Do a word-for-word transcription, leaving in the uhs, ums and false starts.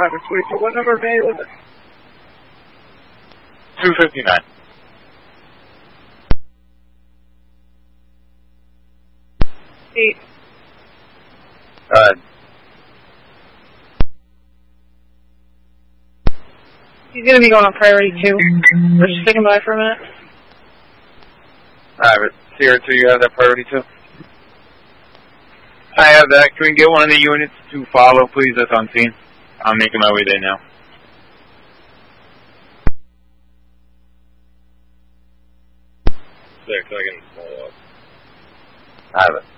Private twenty-two. What number bay was it? two fifty-nine. Eight. Uh, He's going to be going on priority two. We're just sticking by for a minute. Alright, Sierra two, you have that priority too? I have that. Can we get one of the units to follow, please? That's on scene. I'm making my way there now. Six, I can follow up. I have it.